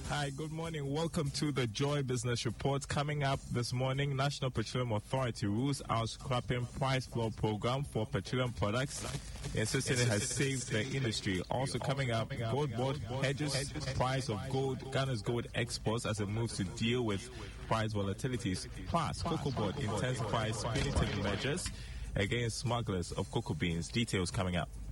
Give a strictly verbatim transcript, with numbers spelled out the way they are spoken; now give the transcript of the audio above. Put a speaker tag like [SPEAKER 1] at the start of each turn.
[SPEAKER 1] Hi, good morning. Welcome to the Joy Business Report. Coming up this morning, National Petroleum Authority rules out scrapping price floor program for petroleum products, insisting it has saved the industry. Also coming up, Gold Board hedges price of gold, Ghana's gold exports as it moves to deal with price volatilities. Plus, Cocoa Board intensifies punitive measures against smugglers of cocoa beans. Details coming up.